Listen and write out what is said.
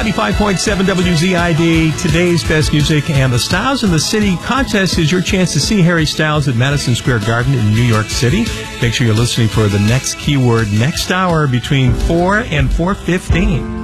95.7 WZID, today's best music, and the Styles in the City contest is your chance to see Harry Styles at Madison Square Garden in New York City. Make sure you're listening for the next keyword next hour between 4 and 4:15.